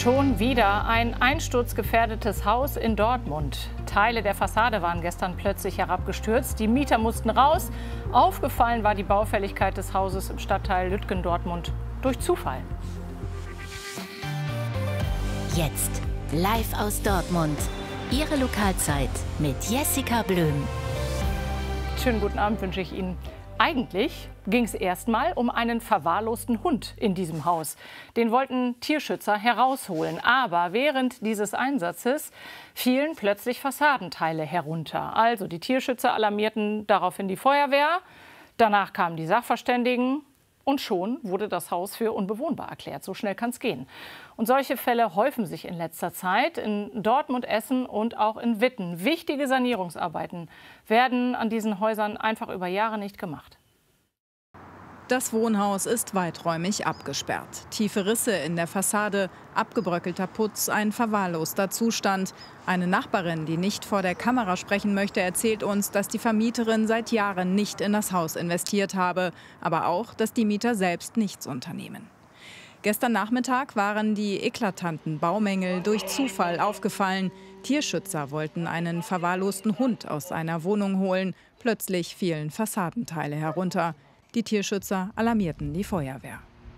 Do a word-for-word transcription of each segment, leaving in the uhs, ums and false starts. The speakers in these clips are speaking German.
Schon wieder ein einsturzgefährdetes Haus in Dortmund. Teile der Fassade waren gestern plötzlich herabgestürzt. Die Mieter mussten raus. Aufgefallen war die Baufälligkeit des Hauses im Stadtteil Lütgendortmund durch Zufall. Jetzt live aus Dortmund. Ihre Lokalzeit mit Jessica Blöm. Schönen guten Abend wünsche ich Ihnen. Eigentlich ging es erstmal um einen verwahrlosten Hund in diesem Haus. Den wollten Tierschützer herausholen. Aber während dieses Einsatzes fielen plötzlich Fassadenteile herunter. Also die Tierschützer alarmierten daraufhin die Feuerwehr. Danach kamen die Sachverständigen. Und schon wurde das Haus für unbewohnbar erklärt. So schnell kann es gehen. Und solche Fälle häufen sich in letzter Zeit in Dortmund, Essen und auch in Witten. Wichtige Sanierungsarbeiten werden an diesen Häusern einfach über Jahre nicht gemacht. Das Wohnhaus ist weiträumig abgesperrt. Tiefe Risse in der Fassade, abgebröckelter Putz, ein verwahrloster Zustand. Eine Nachbarin, die nicht vor der Kamera sprechen möchte, erzählt uns, dass die Vermieterin seit Jahren nicht in das Haus investiert habe, aber auch, dass die Mieter selbst nichts unternehmen. Gestern Nachmittag waren die eklatanten Baumängel durch Zufall aufgefallen. Tierschützer wollten einen verwahrlosten Hund aus einer Wohnung holen. Plötzlich fielen Fassadenteile herunter. Die Tierschützer alarmierten die Feuerwehr.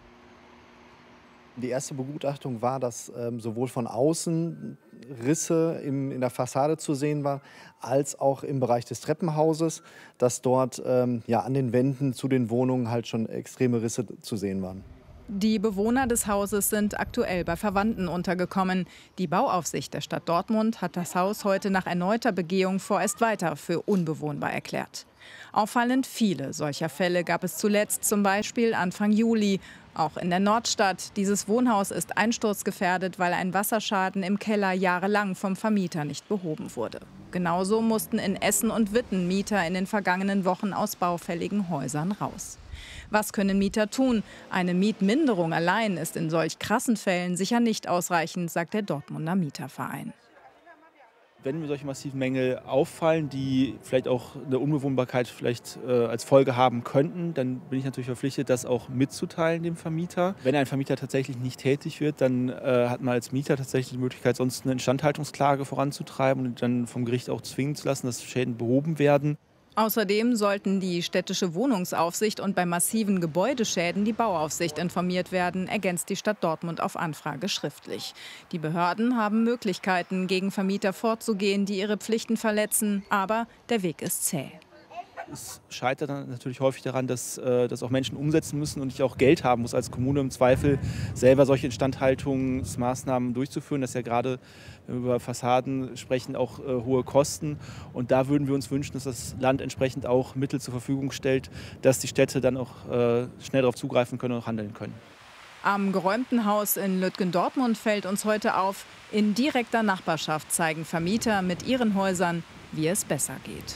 Die erste Begutachtung war, dass ähm, sowohl von außen Risse im, in der Fassade zu sehen waren, als auch im Bereich des Treppenhauses, dass dort ähm, ja, an den Wänden zu den Wohnungen halt schon extreme Risse zu sehen waren. Die Bewohner des Hauses sind aktuell bei Verwandten untergekommen. Die Bauaufsicht der Stadt Dortmund hat das Haus heute nach erneuter Begehung vorerst weiter für unbewohnbar erklärt. Auffallend viele solcher Fälle gab es zuletzt, zum Beispiel Anfang Juli. Auch in der Nordstadt. Dieses Wohnhaus ist einsturzgefährdet, weil ein Wasserschaden im Keller jahrelang vom Vermieter nicht behoben wurde. Genauso mussten in Essen und Witten Mieter in den vergangenen Wochen aus baufälligen Häusern raus. Was können Mieter tun? Eine Mietminderung allein ist in solch krassen Fällen sicher nicht ausreichend, sagt der Dortmunder Mieterverein. Wenn mir solche massiven Mängel auffallen, die vielleicht auch eine Unbewohnbarkeit vielleicht äh, als Folge haben könnten, dann bin ich natürlich verpflichtet, das auch mitzuteilen dem Vermieter. Wenn ein Vermieter tatsächlich nicht tätig wird, dann äh, hat man als Mieter tatsächlich die Möglichkeit, sonst eine Instandhaltungsklage voranzutreiben und dann vom Gericht auch zwingen zu lassen, dass Schäden behoben werden. Außerdem sollten die städtische Wohnungsaufsicht und bei massiven Gebäudeschäden die Bauaufsicht informiert werden, ergänzt die Stadt Dortmund auf Anfrage schriftlich. Die Behörden haben Möglichkeiten, gegen Vermieter vorzugehen, die ihre Pflichten verletzen, aber der Weg ist zäh. Es scheitert dann natürlich häufig daran, dass äh, das auch Menschen umsetzen müssen und ich auch Geld haben muss als Kommune im Zweifel, selber solche Instandhaltungsmaßnahmen durchzuführen. Das ist ja gerade, wenn wir über Fassaden sprechen, auch äh, hohe Kosten. Und da würden wir uns wünschen, dass das Land entsprechend auch Mittel zur Verfügung stellt, dass die Städte dann auch äh, schnell darauf zugreifen können und auch handeln können. Am geräumten Haus in Lütgendortmund fällt uns heute auf, in direkter Nachbarschaft zeigen Vermieter mit ihren Häusern, wie es besser geht.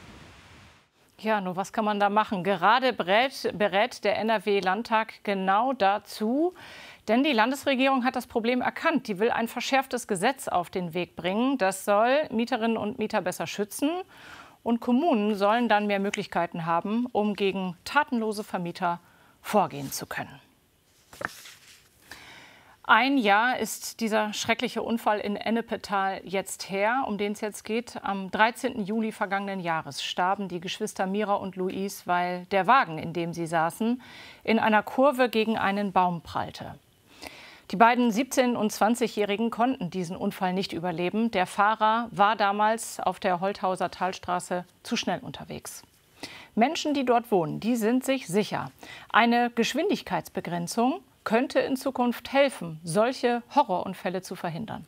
Ja, nur was kann man da machen? Gerade berät, berät der N R W-Landtag genau dazu. Denn die Landesregierung hat das Problem erkannt. Die will ein verschärftes Gesetz auf den Weg bringen. Das soll Mieterinnen und Mieter besser schützen. Und Kommunen sollen dann mehr Möglichkeiten haben, um gegen tatenlose Vermieter vorgehen zu können. Ein Jahr ist dieser schreckliche Unfall in Ennepetal jetzt her, um den es jetzt geht. Am dreizehnten Juli vergangenen Jahres starben die Geschwister Mira und Luis, weil der Wagen, in dem sie saßen, in einer Kurve gegen einen Baum prallte. Die beiden siebzehn- und zwanzigjährigen konnten diesen Unfall nicht überleben. Der Fahrer war damals auf der Holthauser Talstraße zu schnell unterwegs. Menschen, die dort wohnen, die sind sich sicher. Eine Geschwindigkeitsbegrenzung könnte in Zukunft helfen, solche Horrorunfälle zu verhindern.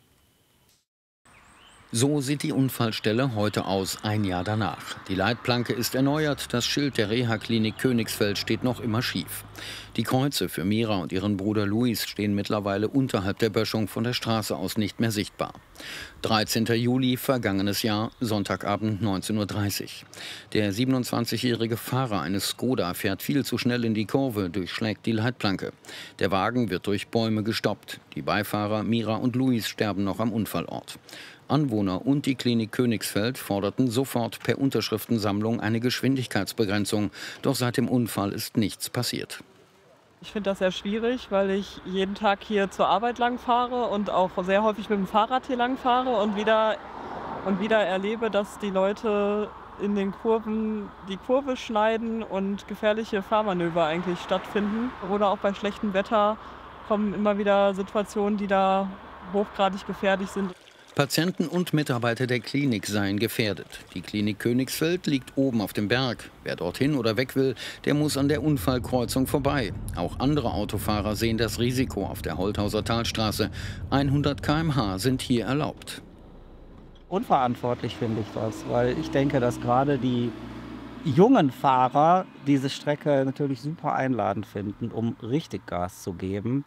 So sieht die Unfallstelle heute aus, ein Jahr danach. Die Leitplanke ist erneuert, das Schild der Reha-Klinik Königsfeld steht noch immer schief. Die Kreuze für Mira und ihren Bruder Luis stehen mittlerweile unterhalb der Böschung von der Straße aus nicht mehr sichtbar. dreizehnten Juli, vergangenes Jahr, Sonntagabend neunzehn Uhr dreißig. Der siebenundzwanzigjährige Fahrer eines Skoda fährt viel zu schnell in die Kurve, durchschlägt die Leitplanke. Der Wagen wird durch Bäume gestoppt. Die Beifahrer Mira und Luis sterben noch am Unfallort. Anwohner und die Klinik Königsfeld forderten sofort per Unterschriftensammlung eine Geschwindigkeitsbegrenzung. Doch seit dem Unfall ist nichts passiert. Ich finde das sehr schwierig, weil ich jeden Tag hier zur Arbeit lang fahre und auch sehr häufig mit dem Fahrrad hier lang fahre und wieder, und wieder erlebe, dass die Leute in den Kurven die Kurve schneiden und gefährliche Fahrmanöver eigentlich stattfinden. Oder auch bei schlechtem Wetter kommen immer wieder Situationen, die da hochgradig gefährlich sind. Patienten und Mitarbeiter der Klinik seien gefährdet. Die Klinik Königsfeld liegt oben auf dem Berg. Wer dorthin oder weg will, der muss an der Unfallkreuzung vorbei. Auch andere Autofahrer sehen das Risiko auf der Holthauser Talstraße. hundert Kilometer pro Stunde sind hier erlaubt. Unverantwortlich finde ich das, weil ich denke, dass gerade die jungen Fahrer diese Strecke natürlich super einladend finden, um richtig Gas zu geben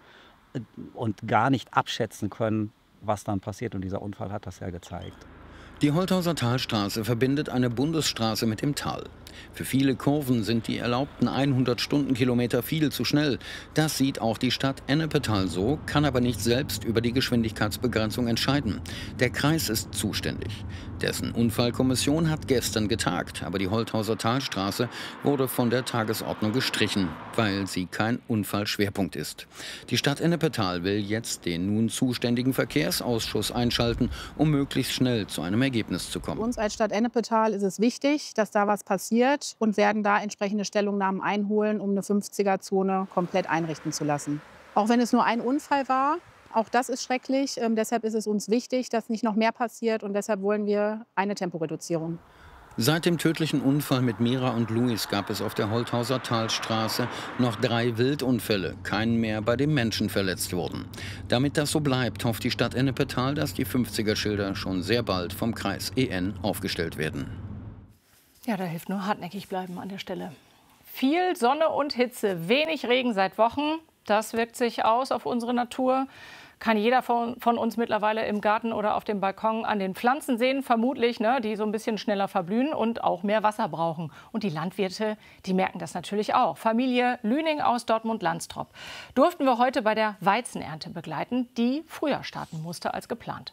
und gar nicht abschätzen können, was dann passiert. Und dieser Unfall hat das ja gezeigt. Die Holthauser Talstraße verbindet eine Bundesstraße mit dem Tal. Für viele Kurven sind die erlaubten hundert Stundenkilometer viel zu schnell. Das sieht auch die Stadt Ennepetal so, kann aber nicht selbst über die Geschwindigkeitsbegrenzung entscheiden. Der Kreis ist zuständig. Dessen Unfallkommission hat gestern getagt, aber die Holthauser Talstraße wurde von der Tagesordnung gestrichen, weil sie kein Unfallschwerpunkt ist. Die Stadt Ennepetal will jetzt den nun zuständigen Verkehrsausschuss einschalten, um möglichst schnell zu einem Ergebnis zu kommen. Uns als Stadt Ennepetal ist es wichtig, dass da was passiert, und werden da entsprechende Stellungnahmen einholen, um eine fünfziger-Zone komplett einrichten zu lassen. Auch wenn es nur ein Unfall war, auch das ist schrecklich. Ähm, deshalb ist es uns wichtig, dass nicht noch mehr passiert, und deshalb wollen wir eine Temporeduzierung. Seit dem tödlichen Unfall mit Mira und Luis gab es auf der Holthauser Talstraße noch drei Wildunfälle, keinen mehr, bei dem Menschen verletzt wurden. Damit das so bleibt, hofft die Stadt Ennepetal, dass die fünfziger-Schilder schon sehr bald vom Kreis E N aufgestellt werden. Ja, da hilft nur hartnäckig bleiben an der Stelle. Viel Sonne und Hitze, wenig Regen seit Wochen. Das wirkt sich aus auf unsere Natur. Kann jeder von, von uns mittlerweile im Garten oder auf dem Balkon an den Pflanzen sehen, vermutlich, ne, die so ein bisschen schneller verblühen und auch mehr Wasser brauchen. Und die Landwirte, die merken das natürlich auch. Familie Lüning aus Dortmund-Landstrop durften wir heute bei der Weizenernte begleiten, die früher starten musste als geplant.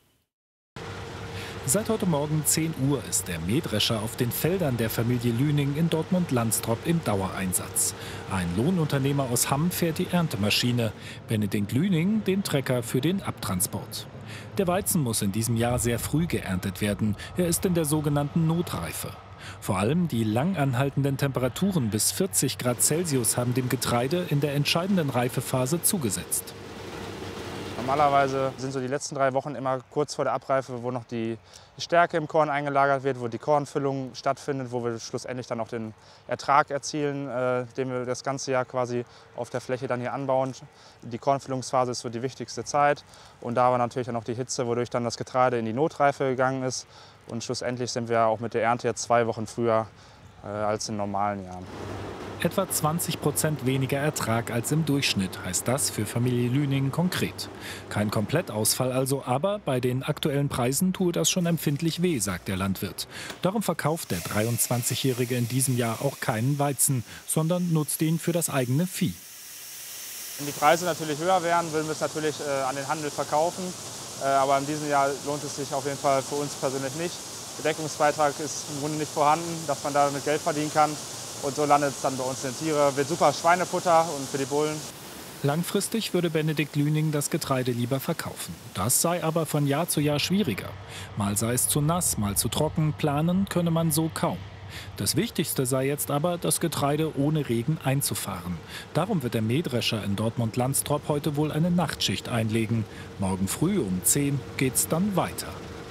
Seit heute Morgen zehn Uhr ist der Mähdrescher auf den Feldern der Familie Lüning in Dortmund-Landstrop im Dauereinsatz. Ein Lohnunternehmer aus Hamm fährt die Erntemaschine, Benedikt Lüning den Trecker für den Abtransport. Der Weizen muss in diesem Jahr sehr früh geerntet werden. Er ist in der sogenannten Notreife. Vor allem die lang anhaltenden Temperaturen bis vierzig Grad Celsius haben dem Getreide in der entscheidenden Reifephase zugesetzt. Normalerweise sind so die letzten drei Wochen immer kurz vor der Abreife, wo noch die Stärke im Korn eingelagert wird, wo die Kornfüllung stattfindet, wo wir schlussendlich dann auch den Ertrag erzielen, äh, den wir das ganze Jahr quasi auf der Fläche dann hier anbauen. Die Kornfüllungsphase ist so die wichtigste Zeit, und da war natürlich dann auch die Hitze, wodurch dann das Getreide in die Notreife gegangen ist, und schlussendlich sind wir auch mit der Ernte jetzt zwei Wochen früher äh, als in normalen Jahren. Etwa zwanzig Prozent weniger Ertrag als im Durchschnitt, heißt das für Familie Lüning konkret. Kein Komplettausfall also, aber bei den aktuellen Preisen tue das schon empfindlich weh, sagt der Landwirt. Darum verkauft der dreiundzwanzigjährige in diesem Jahr auch keinen Weizen, sondern nutzt ihn für das eigene Vieh. Wenn die Preise natürlich höher wären, würden wir es natürlich äh, an den Handel verkaufen. Äh, aber in diesem Jahr lohnt es sich auf jeden Fall für uns persönlich nicht. Der Deckungsbeitrag ist im Grunde nicht vorhanden, dass man damit Geld verdienen kann. Und so landet es dann bei uns in den Tiere. Wird super Schweinefutter und für die Bullen. Langfristig würde Benedikt Lüning das Getreide lieber verkaufen. Das sei aber von Jahr zu Jahr schwieriger. Mal sei es zu nass, mal zu trocken, planen könne man so kaum. Das Wichtigste sei jetzt aber, das Getreide ohne Regen einzufahren. Darum wird der Mähdrescher in Dortmund-Landstrop heute wohl eine Nachtschicht einlegen. Morgen früh um zehn geht's dann weiter.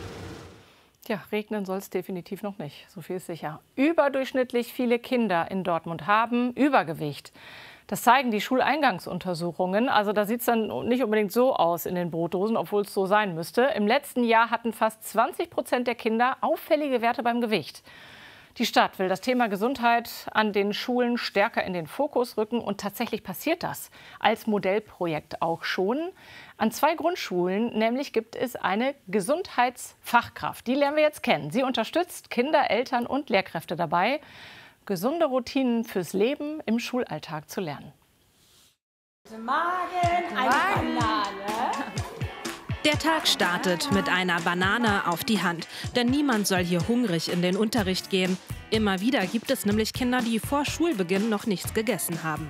Ja, regnen soll es definitiv noch nicht, so viel ist sicher. Überdurchschnittlich viele Kinder in Dortmund haben Übergewicht. Das zeigen die Schuleingangsuntersuchungen. Also da sieht es dann nicht unbedingt so aus in den Brotdosen, obwohl es so sein müsste. Im letzten Jahr hatten fast zwanzig Prozent der Kinder auffällige Werte beim Gewicht. Die Stadt will das Thema Gesundheit an den Schulen stärker in den Fokus rücken. Und tatsächlich passiert das als Modellprojekt auch schon. An zwei Grundschulen nämlich gibt es eine Gesundheitsfachkraft. Die lernen wir jetzt kennen. Sie unterstützt Kinder, Eltern und Lehrkräfte dabei, gesunde Routinen fürs Leben im Schulalltag zu lernen. Guten Morgen, eine Banane. Der Tag startet mit einer Banane auf die Hand. Denn niemand soll hier hungrig in den Unterricht gehen. Immer wieder gibt es nämlich Kinder, die vor Schulbeginn noch nichts gegessen haben.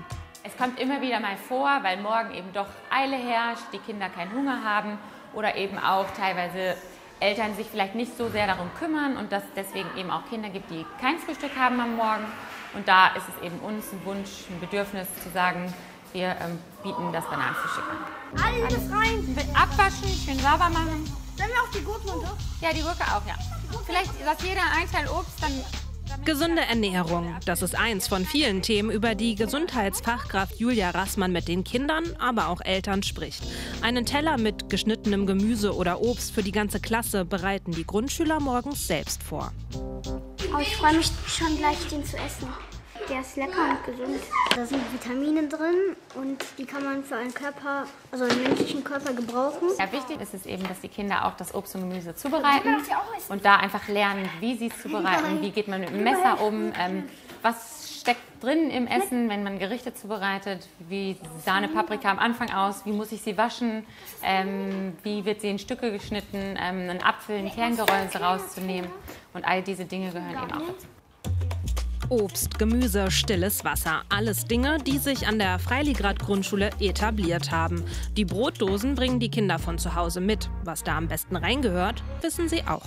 Es kommt immer wieder mal vor, weil morgen eben doch Eile herrscht, die Kinder keinen Hunger haben oder eben auch teilweise Eltern sich vielleicht nicht so sehr darum kümmern und dass es deswegen eben auch Kinder gibt, die kein Frühstück haben am Morgen. Und da ist es eben uns ein Wunsch, ein Bedürfnis zu sagen, wir ähm, bieten das Bananenfrühstück an. Alles rein. Abwaschen, schön sauber machen. Sollen wir auch die Gurken und so? Ja, die Gurke auch, ja. Vielleicht sagt jeder ein Teil Obst, dann... Gesunde Ernährung, das ist eins von vielen Themen, über die Gesundheitsfachkraft Julia Rassmann mit den Kindern, aber auch Eltern spricht. Einen Teller mit geschnittenem Gemüse oder Obst für die ganze Klasse bereiten die Grundschüler morgens selbst vor. Oh, ich freue mich schon gleich, den zu essen. Der ist lecker und gesund. Da sind Vitamine drin und die kann man für einen Körper, also einen menschlichen Körper gebrauchen. Ja, wichtig ist es eben, dass die Kinder auch das Obst und Gemüse zubereiten und da einfach lernen, wie sie es zubereiten, wie geht man mit dem Messer um, ähm, was steckt drin im Essen, wenn man Gerichte zubereitet, wie sah eine Paprika am Anfang aus, wie muss ich sie waschen, ähm, wie wird sie in Stücke geschnitten, ähm, einen Apfel, ein Kerngeröllse rauszunehmen und all diese Dinge gehören eben auch dazu. Obst, Gemüse, stilles Wasser. Alles Dinge, die sich an der Freiligrad-Grundschule etabliert haben. Die Brotdosen bringen die Kinder von zu Hause mit. Was da am besten reingehört, wissen sie auch.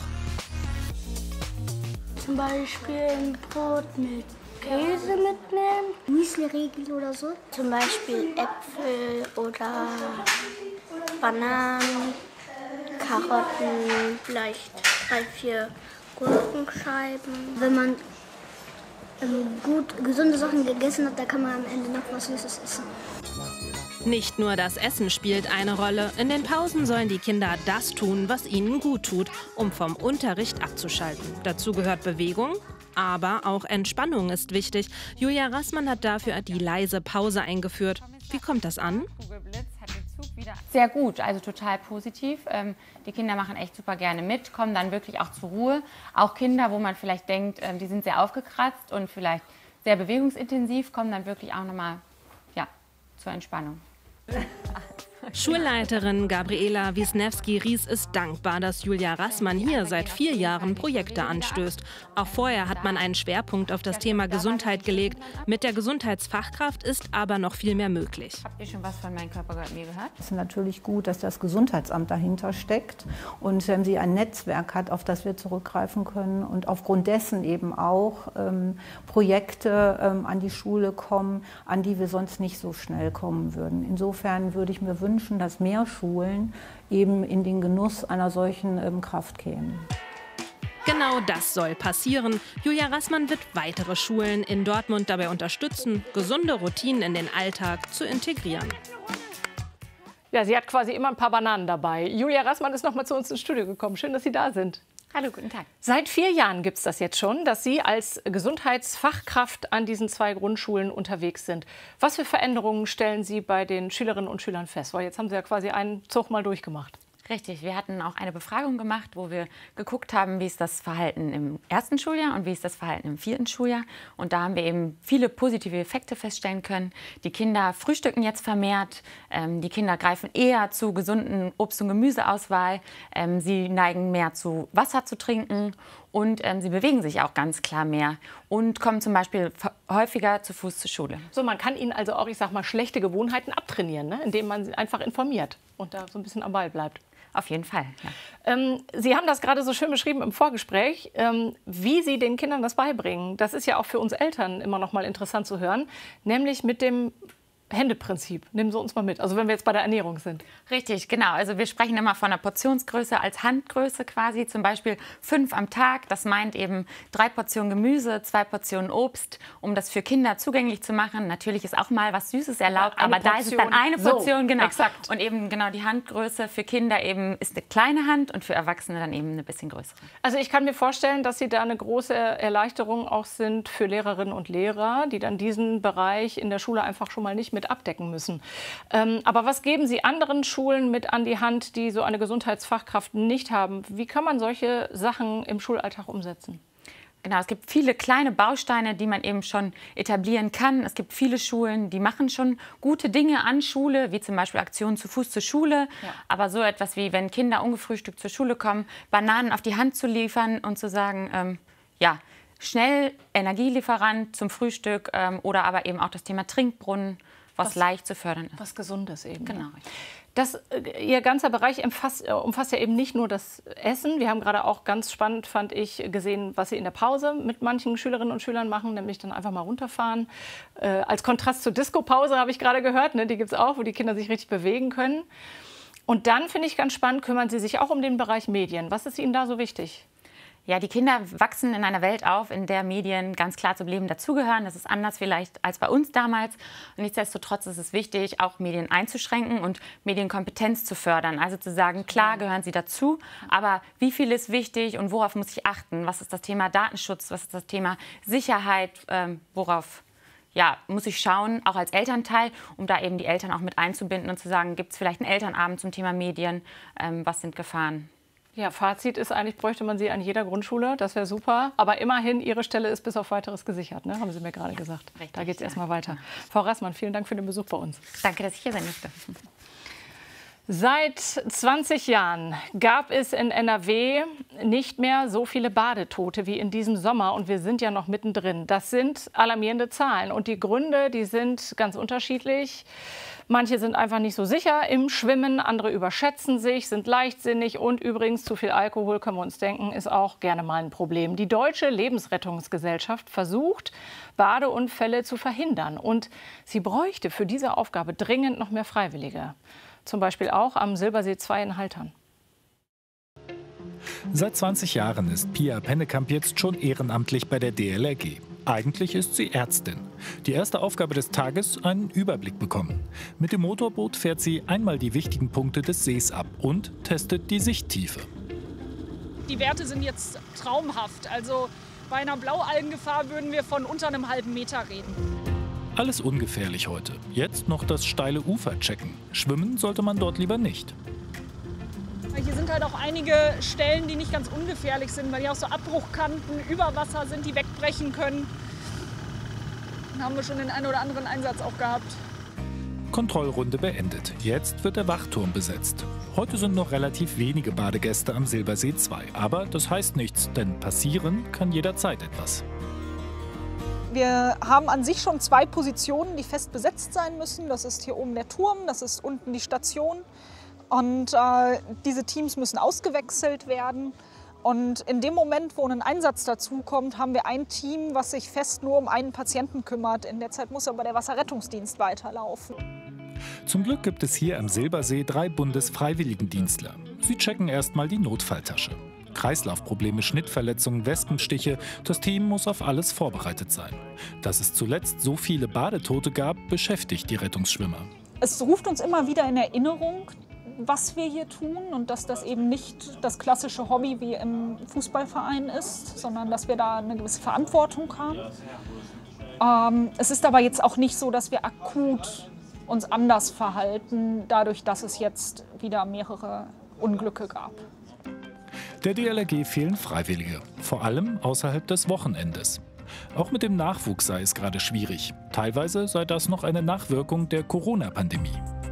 Zum Beispiel ein Brot mit Käse mitnehmen, Müsli-Riegel oder so. Zum Beispiel Äpfel oder Bananen, Karotten, vielleicht drei, vier Gurkenscheiben. Wenn man gut gesunde Sachen gegessen hat, da kann man am Ende noch was Süßes essen. Nicht nur das Essen spielt eine Rolle. In den Pausen sollen die Kinder das tun, was ihnen gut tut, um vom Unterricht abzuschalten. Dazu gehört Bewegung, aber auch Entspannung ist wichtig. Julia Rassmann hat dafür die leise Pause eingeführt. Wie kommt das an? Sehr gut, also total positiv. Ähm, die Kinder machen echt super gerne mit, kommen dann wirklich auch zur Ruhe. Auch Kinder, wo man vielleicht denkt, ähm, die sind sehr aufgekratzt und vielleicht sehr bewegungsintensiv, kommen dann wirklich auch nochmal ja, zur Entspannung. Schulleiterin Gabriela Wisniewski-Ries ist dankbar, dass Julia Rassmann hier seit vier Jahren Projekte anstößt. Auch vorher hat man einen Schwerpunkt auf das Thema Gesundheit gelegt. Mit der Gesundheitsfachkraft ist aber noch viel mehr möglich. Habt ihr schon was von Mein Körper gehört mir gehört? Es ist natürlich gut, dass das Gesundheitsamt dahinter steckt und wenn sie ein Netzwerk hat, auf das wir zurückgreifen können und aufgrund dessen eben auch ähm, Projekte ähm, an die Schule kommen, an die wir sonst nicht so schnell kommen würden. Insofern würde ich mir wünschen, dass mehr Schulen eben in den Genuss einer solchen ähm, Kraft kämen. Genau das soll passieren. Julia Rassmann wird weitere Schulen in Dortmund dabei unterstützen, gesunde Routinen in den Alltag zu integrieren. Ja, sie hat quasi immer ein paar Bananen dabei. Julia Rassmann ist noch mal zu uns ins Studio gekommen. Schön, dass Sie da sind. Hallo, guten Tag. Seit vier Jahren gibt es das jetzt schon, dass Sie als Gesundheitsfachkraft an diesen zwei Grundschulen unterwegs sind. Was für Veränderungen stellen Sie bei den Schülerinnen und Schülern fest? Weil jetzt haben Sie ja quasi einen Zug mal durchgemacht. Richtig, wir hatten auch eine Befragung gemacht, wo wir geguckt haben, wie ist das Verhalten im ersten Schuljahr und wie ist das Verhalten im vierten Schuljahr. Und da haben wir eben viele positive Effekte feststellen können. Die Kinder frühstücken jetzt vermehrt, ähm, die Kinder greifen eher zu gesunden Obst- und Gemüseauswahl, ähm, sie neigen mehr zu Wasser zu trinken und ähm, sie bewegen sich auch ganz klar mehr und kommen zum Beispiel häufiger zu Fuß zur Schule. So, man kann ihnen also auch, ich sag mal, schlechte Gewohnheiten abtrainieren, ne? Indem man sie einfach informiert und da so ein bisschen am Ball bleibt. Auf jeden Fall, ja. Ähm, Sie haben das gerade so schön beschrieben im Vorgespräch, ähm, wie Sie den Kindern das beibringen. Das ist ja auch für uns Eltern immer noch mal interessant zu hören, nämlich mit dem Händeprinzip. Nehmen Sie uns mal mit, also wenn wir jetzt bei der Ernährung sind. Richtig, genau. Also wir sprechen immer von einer Portionsgröße als Handgröße quasi. Zum Beispiel fünf am Tag. Das meint eben drei Portionen Gemüse, zwei Portionen Obst, um das für Kinder zugänglich zu machen. Natürlich ist auch mal was Süßes erlaubt, ja, aber Portion. Da ist es dann eine Portion, so, genau. Exakt. Und eben genau die Handgröße für Kinder eben ist eine kleine Hand und für Erwachsene dann eben eine bisschen größere. Also ich kann mir vorstellen, dass Sie da eine große Erleichterung auch sind für Lehrerinnen und Lehrer, die dann diesen Bereich in der Schule einfach schon mal nicht mit abdecken müssen. Ähm, aber was geben Sie anderen Schulen mit an die Hand, die so eine Gesundheitsfachkraft nicht haben? Wie kann man solche Sachen im Schulalltag umsetzen? Genau, es gibt viele kleine Bausteine, die man eben schon etablieren kann. Es gibt viele Schulen, die machen schon gute Dinge an Schule, wie zum Beispiel Aktionen zu Fuß zur Schule. Ja. Aber so etwas wie, wenn Kinder ungefrühstückt zur Schule kommen, Bananen auf die Hand zu liefern und zu sagen, ähm, ja, schnell Energielieferant zum Frühstück ähm, oder aber eben auch das Thema Trinkbrunnen was, was leicht zu fördern ist. Was Gesundes eben. Genau. Das, Ihr ganzer Bereich umfasst, umfasst ja eben nicht nur das Essen. Wir haben gerade auch ganz spannend, fand ich, gesehen, was Sie in der Pause mit manchen Schülerinnen und Schülern machen, nämlich dann einfach mal runterfahren. Äh, als Kontrast zur Disco-Pause habe ich gerade gehört, ne, die gibt es auch, wo die Kinder sich richtig bewegen können. Und dann, finde ich ganz spannend, kümmern Sie sich auch um den Bereich Medien. Was ist Ihnen da so wichtig? Ja, die Kinder wachsen in einer Welt auf, in der Medien ganz klar zum Leben dazugehören. Das ist anders vielleicht als bei uns damals. Und nichtsdestotrotz ist es wichtig, auch Medien einzuschränken und Medienkompetenz zu fördern. Also zu sagen, klar gehören sie dazu, aber wie viel ist wichtig und worauf muss ich achten? Was ist das Thema Datenschutz? Was ist das Thema Sicherheit? Ähm, worauf ja, muss ich schauen, auch als Elternteil, um da eben die Eltern auch mit einzubinden und zu sagen, gibt es vielleicht einen Elternabend zum Thema Medien? Ähm, was sind Gefahren? Ja, Fazit ist eigentlich, bräuchte man sie an jeder Grundschule. Das wäre super. Aber immerhin, Ihre Stelle ist bis auf Weiteres gesichert, ne? Haben Sie mir gerade gesagt. Richtig, da geht es ja. erstmal weiter. Ja. Frau Rassmann, vielen Dank für den Besuch bei uns. Danke, dass ich hier sein durfte. Seit zwanzig Jahren gab es in N R W nicht mehr so viele Badetote wie in diesem Sommer. Und wir sind ja noch mittendrin. Das sind alarmierende Zahlen. Und die Gründe, die sind ganz unterschiedlich. Manche sind einfach nicht so sicher im Schwimmen, andere überschätzen sich, sind leichtsinnig und übrigens zu viel Alkohol, können wir uns denken, ist auch gerne mal ein Problem. Die Deutsche Lebensrettungsgesellschaft versucht, Badeunfälle zu verhindern und sie bräuchte für diese Aufgabe dringend noch mehr Freiwillige. Zum Beispiel auch am Silbersee zwei in Haltern. Seit zwanzig Jahren ist Pia Pennekamp jetzt schon ehrenamtlich bei der D L R G. Eigentlich ist sie Ärztin. Die erste Aufgabe des Tages, einen Überblick bekommen. Mit dem Motorboot fährt sie einmal die wichtigen Punkte des Sees ab und testet die Sichttiefe. Die Werte sind jetzt traumhaft. Also bei einer Blaualgengefahr würden wir von unter einem halben Meter reden. Alles ungefährlich heute. Jetzt noch das steile Ufer checken. Schwimmen sollte man dort lieber nicht. Hier sind halt auch einige Stellen, die nicht ganz ungefährlich sind, weil hier auch so Abbruchkanten über Wasser sind, die wegbrechen können. Da haben wir schon den einen oder anderen Einsatz auch gehabt. Kontrollrunde beendet. Jetzt wird der Wachturm besetzt. Heute sind noch relativ wenige Badegäste am Silbersee zwei. Aber das heißt nichts, denn passieren kann jederzeit etwas. Wir haben an sich schon zwei Positionen, die fest besetzt sein müssen. Das ist hier oben der Turm, das ist unten die Station. Und äh, diese Teams müssen ausgewechselt werden. Und in dem Moment, wo ein Einsatz dazukommt, haben wir ein Team, was sich fest nur um einen Patienten kümmert. In der Zeit muss aber der Wasserrettungsdienst weiterlaufen. Zum Glück gibt es hier am Silbersee drei Bundesfreiwilligendienstler. Sie checken erstmal die Notfalltasche. Kreislaufprobleme, Schnittverletzungen, Wespenstiche. Das Team muss auf alles vorbereitet sein. Dass es zuletzt so viele Badetote gab, beschäftigt die Rettungsschwimmer. Es ruft uns immer wieder in Erinnerung, was wir hier tun und dass das eben nicht das klassische Hobby wie im Fußballverein ist, sondern dass wir da eine gewisse Verantwortung haben. Ähm, es ist aber jetzt auch nicht so, dass wir akut uns anders verhalten, dadurch, dass es jetzt wieder mehrere Unglücke gab. Der D L R G fehlen Freiwillige, vor allem außerhalb des Wochenendes. Auch mit dem Nachwuchs sei es gerade schwierig. Teilweise sei das noch eine Nachwirkung der Corona-Pandemie.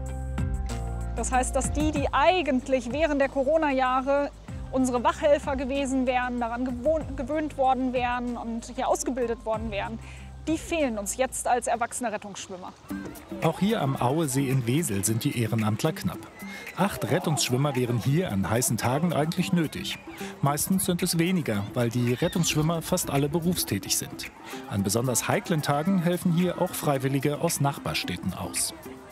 Das heißt, dass die, die eigentlich während der Corona-Jahre unsere Wachhelfer gewesen wären, daran gewöhnt worden wären und hier ausgebildet worden wären, die fehlen uns jetzt als erwachsene Rettungsschwimmer. Auch hier am Auesee in Wesel sind die Ehrenamtler knapp. Acht Rettungsschwimmer wären hier an heißen Tagen eigentlich nötig. Meistens sind es weniger, weil die Rettungsschwimmer fast alle berufstätig sind. An besonders heiklen Tagen helfen hier auch Freiwillige aus Nachbarstädten aus.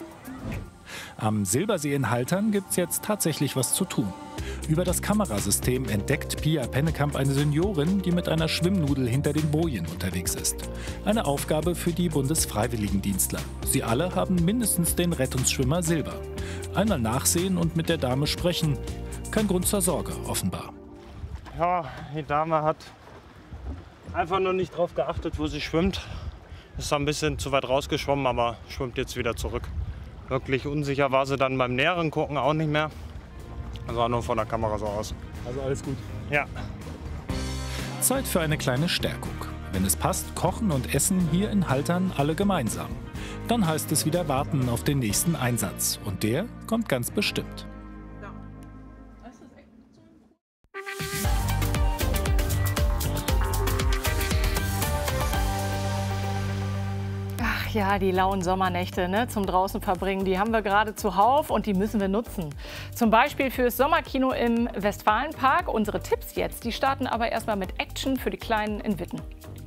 Am Silbersee in Haltern gibt es jetzt tatsächlich was zu tun. Über das Kamerasystem entdeckt Pia Pennekamp eine Seniorin, die mit einer Schwimmnudel hinter den Bojen unterwegs ist. Eine Aufgabe für die Bundesfreiwilligendienstler. Sie alle haben mindestens den Rettungsschwimmer Silber. Einmal nachsehen und mit der Dame sprechen. Kein Grund zur Sorge, offenbar. Ja, die Dame hat einfach nur nicht darauf geachtet, wo sie schwimmt. Ist ein bisschen zu weit rausgeschwommen, aber schwimmt jetzt wieder zurück. Wirklich unsicher war sie dann beim näheren Gucken auch nicht mehr. Also auch nur von der Kamera so aus. Also alles gut? Ja. Zeit für eine kleine Stärkung. Wenn es passt, kochen und essen hier in Haltern alle gemeinsam. Dann heißt es wieder warten auf den nächsten Einsatz. Und der kommt ganz bestimmt. Ach ja, die lauen Sommernächte, ne, zum draußen verbringen, die haben wir gerade zuhauf und die müssen wir nutzen. Zum Beispiel fürs Sommerkino im Westfalenpark. Unsere Tipps jetzt, die starten aber erstmal mit Action für die Kleinen in Witten.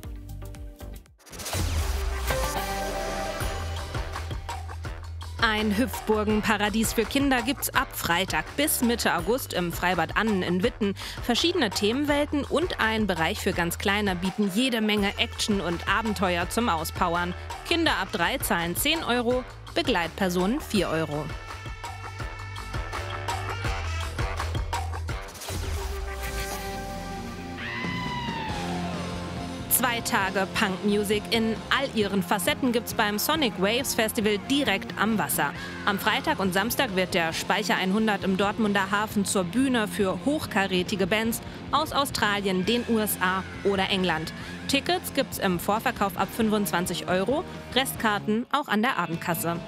Ein Hüpfburgenparadies für Kinder gibt's ab Freitag bis Mitte August im Freibad Annen in Witten. Verschiedene Themenwelten und ein Bereich für ganz Kleine bieten jede Menge Action und Abenteuer zum Auspowern. Kinder ab drei zahlen zehn Euro, Begleitpersonen vier Euro. Zwei Tage Punkmusik in all ihren Facetten gibt's beim Sonic Waves Festival direkt am Wasser. Am Freitag und Samstag wird der Speicher hundert im Dortmunder Hafen zur Bühne für hochkarätige Bands aus Australien, den U S A oder England. Tickets gibt's im Vorverkauf ab fünfundzwanzig Euro, Restkarten auch an der Abendkasse.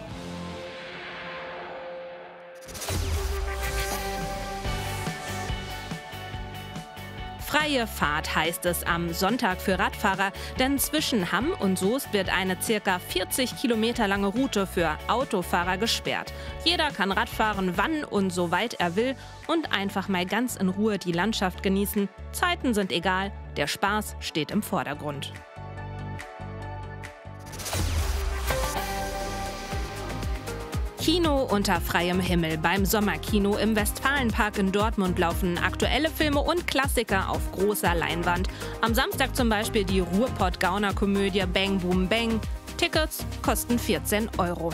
Freie Fahrt heißt es am Sonntag für Radfahrer, denn zwischen Hamm und Soest wird eine ca. vierzig Kilometer lange Route für Autofahrer gesperrt. Jeder kann Radfahren, wann und so weit er will und einfach mal ganz in Ruhe die Landschaft genießen. Zeiten sind egal, der Spaß steht im Vordergrund. Kino unter freiem Himmel. Beim Sommerkino im Westfalenpark in Dortmund laufen aktuelle Filme und Klassiker auf großer Leinwand. Am Samstag zum Beispiel die Ruhrpott-Gauner-Komödie Bang Boom Bang. Tickets kosten vierzehn Euro.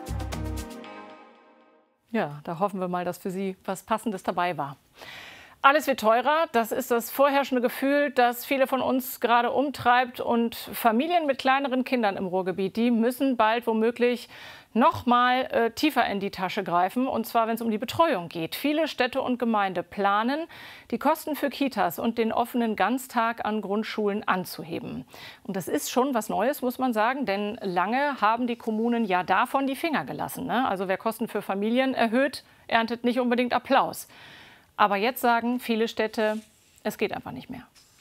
Ja, da hoffen wir mal, dass für Sie was Passendes dabei war. Alles wird teurer, das ist das vorherrschende Gefühl, das viele von uns gerade umtreibt. Und Familien mit kleineren Kindern im Ruhrgebiet, die müssen bald womöglich noch mal äh, tiefer in die Tasche greifen, und zwar, wenn es um die Betreuung geht. Viele Städte und Gemeinden planen, die Kosten für Kitas und den offenen Ganztag an Grundschulen anzuheben. Und das ist schon was Neues, muss man sagen, denn lange haben die Kommunen ja davon die Finger gelassen, ne? Also wer Kosten für Familien erhöht, erntet nicht unbedingt Applaus. Aber jetzt sagen viele Städte, es geht einfach nicht mehr.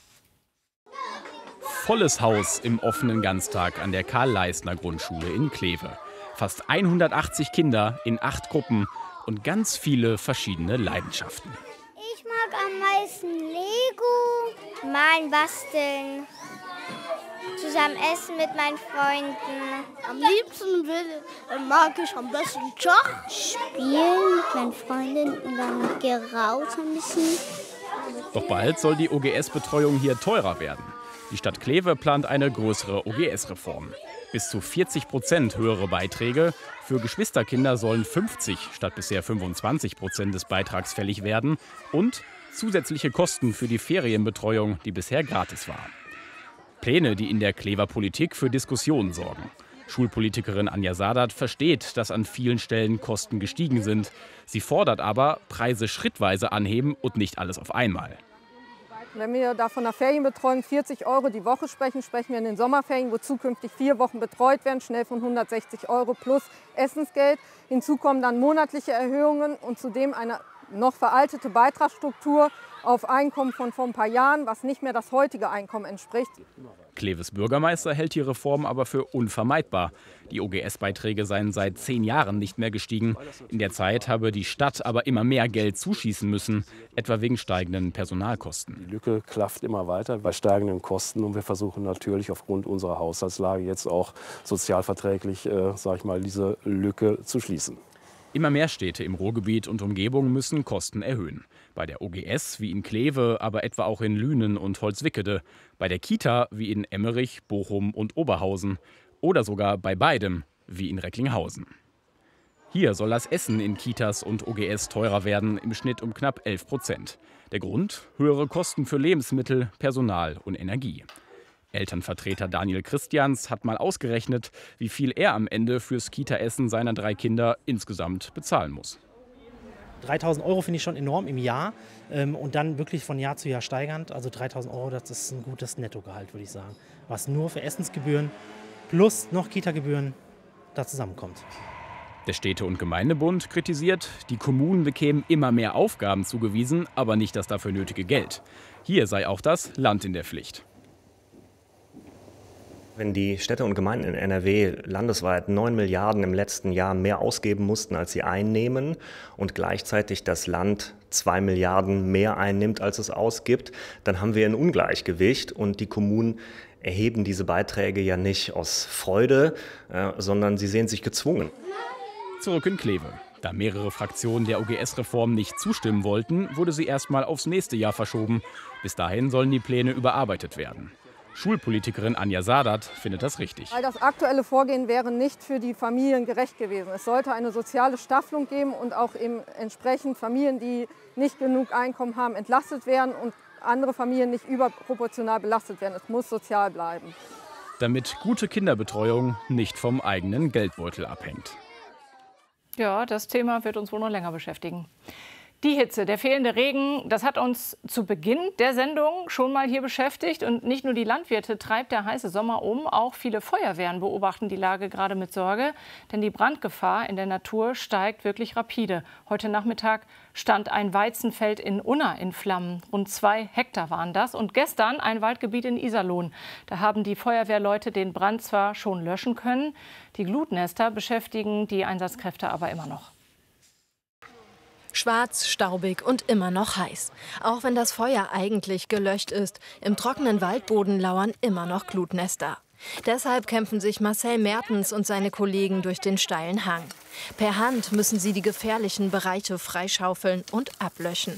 Volles Haus im offenen Ganztag an der Karl-Leistner-Grundschule in Kleve. Fast hundertachtzig Kinder in acht Gruppen und ganz viele verschiedene Leidenschaften. Ich mag am meisten Lego, malen, basteln, zusammen essen mit meinen Freunden. Am liebsten will, mag ich am besten Schach spielen mit meinen Freunden und dann geraus ein bisschen. Doch bald soll die O G S-Betreuung hier teurer werden. Die Stadt Kleve plant eine größere O G S-Reform. Bis zu vierzig Prozent höhere Beiträge. Für Geschwisterkinder sollen fünfzig statt bisher fünfundzwanzig Prozent des Beitrags fällig werden. Und zusätzliche Kosten für die Ferienbetreuung, die bisher gratis war. Pläne, die in der Klever Politik für Diskussionen sorgen. Schulpolitikerin Anja Sadat versteht, dass an vielen Stellen Kosten gestiegen sind. Sie fordert aber, Preise schrittweise anheben und nicht alles auf einmal. Wenn wir da von der Ferienbetreuung vierzig Euro die Woche sprechen, sprechen wir in den Sommerferien, wo zukünftig vier Wochen betreut werden, schnell von hundertsechzig Euro plus Essensgeld. Hinzu kommen dann monatliche Erhöhungen und zudem eine noch veraltete Beitragsstruktur auf Einkommen von vor ein paar Jahren, was nicht mehr das heutige Einkommen entspricht. Kleves Bürgermeister hält die Reform aber für unvermeidbar. Die O G S-Beiträge seien seit zehn Jahren nicht mehr gestiegen. In der Zeit habe die Stadt aber immer mehr Geld zuschießen müssen, etwa wegen steigenden Personalkosten. Die Lücke klafft immer weiter bei steigenden Kosten und wir versuchen natürlich aufgrund unserer Haushaltslage jetzt auch sozialverträglich, äh, sag ich mal, diese Lücke zu schließen. Immer mehr Städte im Ruhrgebiet und Umgebung müssen Kosten erhöhen. Bei der O G S wie in Kleve, aber etwa auch in Lünen und Holzwickede. Bei der Kita wie in Emmerich, Bochum und Oberhausen. Oder sogar bei beidem wie in Recklinghausen. Hier soll das Essen in Kitas und O G S teurer werden, im Schnitt um knapp elf Prozent. Der Grund? Höhere Kosten für Lebensmittel, Personal und Energie. Elternvertreter Daniel Christians hat mal ausgerechnet, wie viel er am Ende fürs Kita-Essen seiner drei Kinder insgesamt bezahlen muss. dreitausend Euro finde ich schon enorm im Jahr ähm, und dann wirklich von Jahr zu Jahr steigernd. Also dreitausend Euro, das ist ein gutes Nettogehalt, würde ich sagen. Was nur für Essensgebühren plus noch Kita-Gebühren da zusammenkommt. Der Städte- und Gemeindebund kritisiert, die Kommunen bekämen immer mehr Aufgaben zugewiesen, aber nicht das dafür nötige Geld. Hier sei auch das Land in der Pflicht. Wenn die Städte und Gemeinden in N R W landesweit neun Milliarden im letzten Jahr mehr ausgeben mussten, als sie einnehmen, und gleichzeitig das Land zwei Milliarden mehr einnimmt, als es ausgibt, dann haben wir ein Ungleichgewicht, und die Kommunen erheben diese Beiträge ja nicht aus Freude, äh, sondern sie sehen sich gezwungen. Zurück in Kleve. Da mehrere Fraktionen der O G S-Reform nicht zustimmen wollten, wurde sie erstmal aufs nächste Jahr verschoben. Bis dahin sollen die Pläne überarbeitet werden. Schulpolitikerin Anja Sadat findet das richtig. Weil das aktuelle Vorgehen wäre nicht für die Familien gerecht gewesen. Es sollte eine soziale Staffelung geben und auch eben entsprechend Familien, die nicht genug Einkommen haben, entlastet werden und andere Familien nicht überproportional belastet werden. Es muss sozial bleiben. Damit gute Kinderbetreuung nicht vom eigenen Geldbeutel abhängt. Ja, das Thema wird uns wohl noch länger beschäftigen. Die Hitze, der fehlende Regen, das hat uns zu Beginn der Sendung schon mal hier beschäftigt. Und nicht nur die Landwirte treibt der heiße Sommer um, auch viele Feuerwehren beobachten die Lage gerade mit Sorge. Denn die Brandgefahr in der Natur steigt wirklich rapide. Heute Nachmittag stand ein Weizenfeld in Unna in Flammen. Rund zwei Hektar waren das. Und gestern ein Waldgebiet in Iserlohn. Da haben die Feuerwehrleute den Brand zwar schon löschen können, die Glutnester beschäftigen die Einsatzkräfte aber immer noch. Schwarz, staubig und immer noch heiß. Auch wenn das Feuer eigentlich gelöscht ist, im trockenen Waldboden lauern immer noch Glutnester. Deshalb kämpfen sich Marcel Mertens und seine Kollegen durch den steilen Hang. Per Hand müssen sie die gefährlichen Bereiche freischaufeln und ablöschen.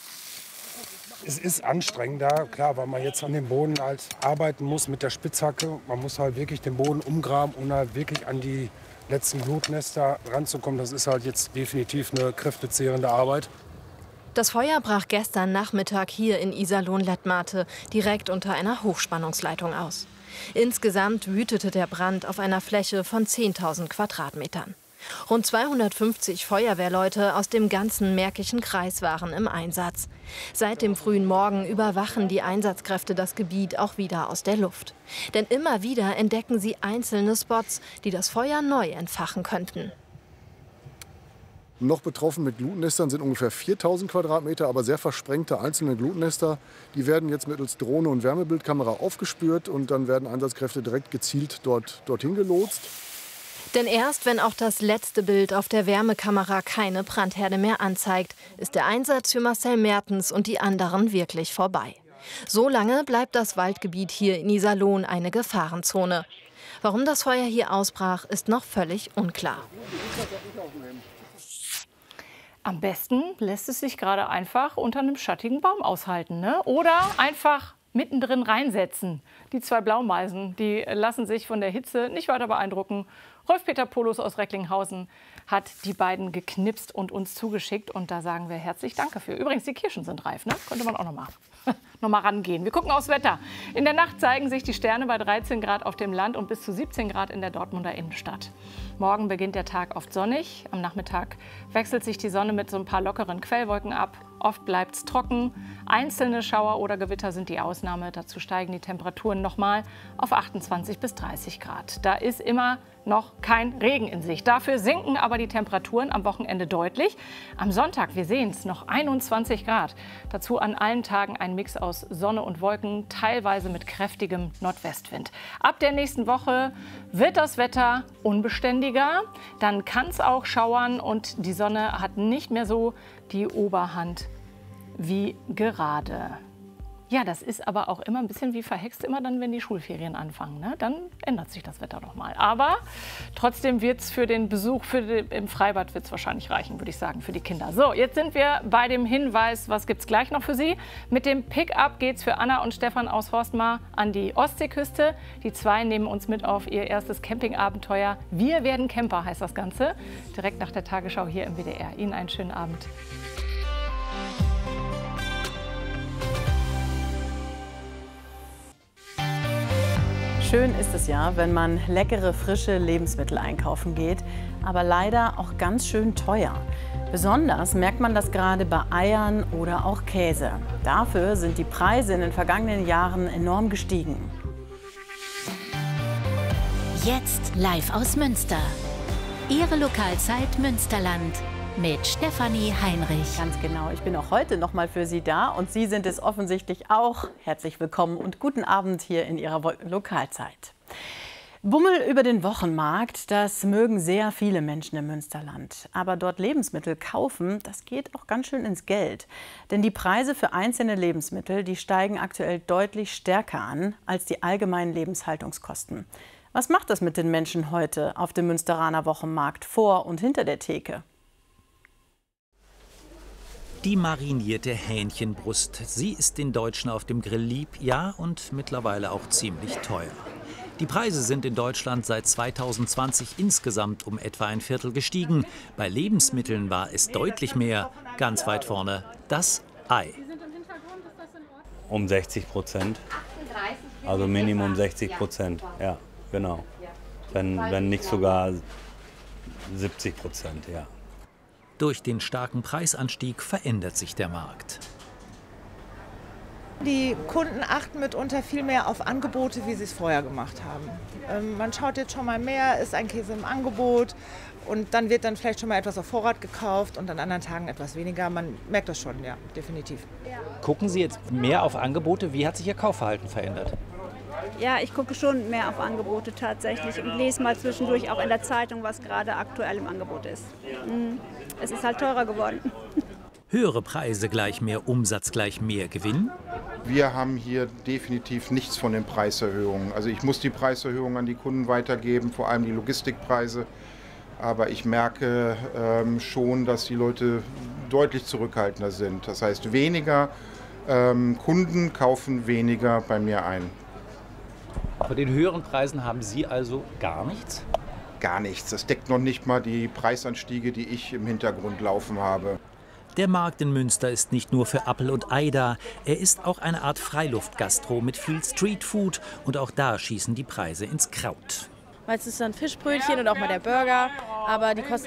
Es ist anstrengender, klar, weil man jetzt an dem Boden halt arbeiten muss mit der Spitzhacke. Man muss halt wirklich den Boden umgraben und halt wirklich an die letzten Glutnester ranzukommen. Das ist halt jetzt definitiv eine kräftezehrende Arbeit. Das Feuer brach gestern Nachmittag hier in Iserlohn-Lettmate direkt unter einer Hochspannungsleitung aus. Insgesamt wütete der Brand auf einer Fläche von zehntausend Quadratmetern. Rund zweihundertfünfzig Feuerwehrleute aus dem ganzen Märkischen Kreis waren im Einsatz. Seit dem frühen Morgen überwachen die Einsatzkräfte das Gebiet auch wieder aus der Luft. Denn immer wieder entdecken sie einzelne Spots, die das Feuer neu entfachen könnten. Noch betroffen mit Glutnestern sind ungefähr viertausend Quadratmeter, aber sehr versprengte einzelne Glutnester. Die werden jetzt mittels Drohne und Wärmebildkamera aufgespürt und dann werden Einsatzkräfte direkt gezielt dort, dorthin gelotst. Denn erst wenn auch das letzte Bild auf der Wärmekamera keine Brandherde mehr anzeigt, ist der Einsatz für Marcel Mertens und die anderen wirklich vorbei. So lange bleibt das Waldgebiet hier in Iserlohn eine Gefahrenzone. Warum das Feuer hier ausbrach, ist noch völlig unklar. Am besten lässt es sich gerade einfach unter einem schattigen Baum aushalten, ne? Oder einfach mittendrin reinsetzen. Die zwei Blaumeisen, die lassen sich von der Hitze nicht weiter beeindrucken. Rolf-Peter Polus aus Recklinghausen hat die beiden geknipst und uns zugeschickt. Und da sagen wir herzlich Danke für. Übrigens, die Kirschen sind reif, ne? Könnte man auch noch mal, noch mal rangehen. Wir gucken aufs Wetter. In der Nacht zeigen sich die Sterne bei dreizehn Grad auf dem Land und bis zu siebzehn Grad in der Dortmunder Innenstadt. Morgen beginnt der Tag oft sonnig. Am Nachmittag wechselt sich die Sonne mit so ein paar lockeren Quellwolken ab. Oft bleibt es trocken. Einzelne Schauer oder Gewitter sind die Ausnahme. Dazu steigen die Temperaturen noch mal auf achtundzwanzig bis dreißig Grad. Da ist immer noch kein Regen in Sicht. Dafür sinken aber die Temperaturen am Wochenende deutlich. Am Sonntag, wir sehen es, noch einundzwanzig Grad. Dazu an allen Tagen ein Mix aus Sonne und Wolken, teilweise mit kräftigem Nordwestwind. Ab der nächsten Woche wird das Wetter unbeständiger. Dann kann es auch schauern und die Sonne hat nicht mehr so die Oberhand wie gerade. Ja, das ist aber auch immer ein bisschen wie verhext, immer dann, wenn die Schulferien anfangen. Ne? Dann ändert sich das Wetter noch mal. Aber trotzdem wird es für den Besuch für die, im Freibad wird's wahrscheinlich reichen, würde ich sagen, für die Kinder. So, jetzt sind wir bei dem Hinweis, was gibt es gleich noch für Sie? Mit dem Pick-up geht es für Anna und Stefan aus Horstmar an die Ostseeküste. Die zwei nehmen uns mit auf ihr erstes Campingabenteuer. Wir werden Camper, heißt das Ganze. Direkt nach der Tagesschau hier im W D R. Ihnen einen schönen Abend. Schön ist es ja, wenn man leckere, frische Lebensmittel einkaufen geht, aber leider auch ganz schön teuer. Besonders merkt man das gerade bei Eiern oder auch Käse. Dafür sind die Preise in den vergangenen Jahren enorm gestiegen. Jetzt live aus Münster. Ihre Lokalzeit Münsterland mit Stefanie Heinrich. Ganz genau, ich bin auch heute noch mal für Sie da und Sie sind es offensichtlich auch. Herzlich willkommen und guten Abend hier in Ihrer Lokalzeit. Bummel über den Wochenmarkt, das mögen sehr viele Menschen im Münsterland. Aber dort Lebensmittel kaufen, das geht auch ganz schön ins Geld. Denn die Preise für einzelne Lebensmittel, die steigen aktuell deutlich stärker an als die allgemeinen Lebenshaltungskosten. Was macht das mit den Menschen heute auf dem Münsteraner Wochenmarkt vor und hinter der Theke? Die marinierte Hähnchenbrust. Sie ist den Deutschen auf dem Grill lieb, ja, und mittlerweile auch ziemlich teuer. Die Preise sind in Deutschland seit zweitausendzwanzig insgesamt um etwa ein Viertel gestiegen. Bei Lebensmitteln war es deutlich mehr. Ganz weit vorne das Ei. Um sechzig Prozent. Also Minimum sechzig Prozent. Ja, genau. Wenn, wenn nicht sogar siebzig Prozent, ja. Durch den starken Preisanstieg verändert sich der Markt. Die Kunden achten mitunter viel mehr auf Angebote, wie sie es vorher gemacht haben. Ähm, man schaut jetzt schon mal mehr, ist ein Käse im Angebot und dann wird dann vielleicht schon mal etwas auf Vorrat gekauft und an anderen Tagen etwas weniger. Man merkt das schon, ja, definitiv. Gucken Sie jetzt mehr auf Angebote? Wie hat sich Ihr Kaufverhalten verändert? Ja, ich gucke schon mehr auf Angebote tatsächlich und lese mal zwischendurch auch in der Zeitung, was gerade aktuell im Angebot ist. Es ist halt teurer geworden. Höhere Preise gleich mehr Umsatz, gleich mehr Gewinn? Wir haben hier definitiv nichts von den Preiserhöhungen. Also ich muss die Preiserhöhungen an die Kunden weitergeben, vor allem die Logistikpreise. Aber ich merke ähm, schon, dass die Leute deutlich zurückhaltender sind. Das heißt, weniger ähm, Kunden kaufen weniger bei mir ein. Bei den höheren Preisen haben Sie also gar nichts? Gar nichts. Das deckt noch nicht mal die Preisanstiege, die ich im Hintergrund laufen habe. Der Markt in Münster ist nicht nur für Appel und Ei da, er ist auch eine Art Freiluftgastro mit viel Streetfood und auch da schießen die Preise ins Kraut. Meistens dann Fischbrötchen und auch mal der Burger, aber die kosten